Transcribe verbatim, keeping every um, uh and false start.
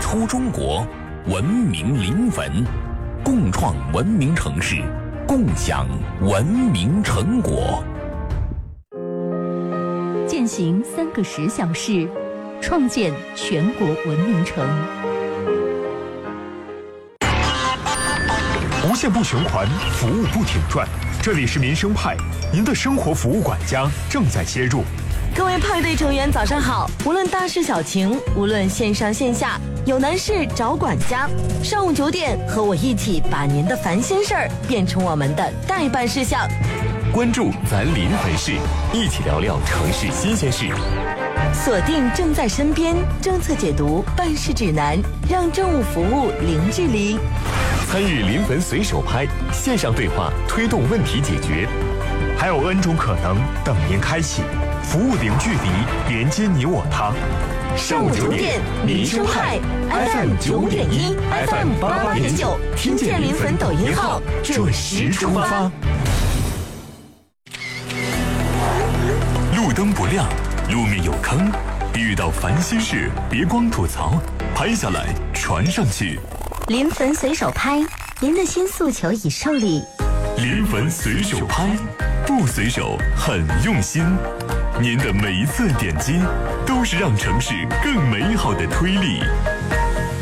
出中国，文明临汾，共创文明城市，共享文明成果。 践行三个十小时，创建全国文明城。 无限不循环，服务不停转。这里是民生派，您的生活服务管家正在接入。 各位派对成员早上好，无论大事小情，无论线上线下，有难事找管家。上午九点，和我一起把您的烦心事儿变成我们的待办事项。 关注咱临汾市，一起聊聊城市新鲜事。 锁定正在身边政策解读办事指南，让政务服务零距离。 参与临汾随手拍线上对话，推动问题解决。 还有 N 种可能等您开启，服务零距离，连接你我他。 上午九点，民生派 F M 九点一 ，F M 八八点九，听见临汾抖音号，准时出发。 路灯不亮，路面有坑，遇到烦心事，别光吐槽，拍下来传上去。 临汾随手拍，您的新诉求已受理。 临汾随手拍，不随手很用心。您的每一次点击，都是让城市更美好的推力。